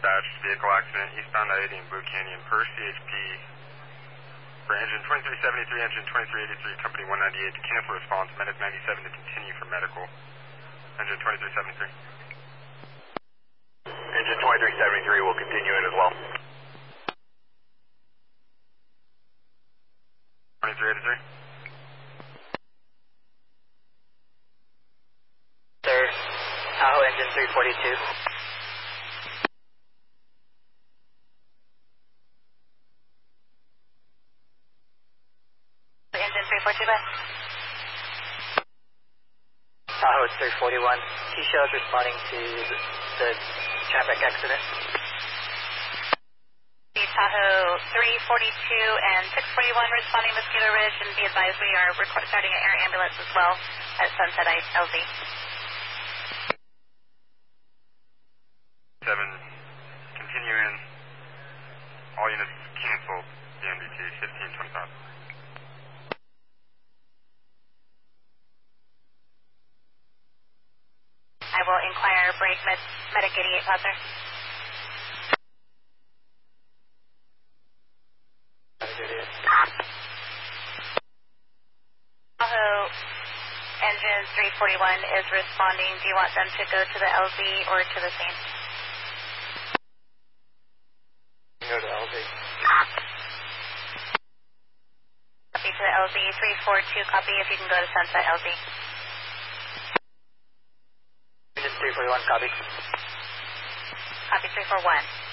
dispatch, vehicle accident eastbound I-80 in Blue Canyon per CHP for engine 2373, engine 2383, company 198 to cancel response, medic 97 to continue for medical. Engine 2373. Engine 2373 will continue in as well. 2383. Sir, Tahoe engine 342. Engine 342, bye. Tahoe 341. T-Show is responding to the traffic accident. Tahoe 342 and 641 responding Mosquito Ridge, and be advised we are starting an air ambulance as well at Sunset LV. 7, continue in. All units cancel DMDT 1525. I will inquire break medic 88 Father. Tahoe engine 341 is responding. Do you want them to go to the LV or to the scene? Go to LV. Copy to the LV 342. Copy if you can go to Sunset LV. Engine 341, copy. Copy 341.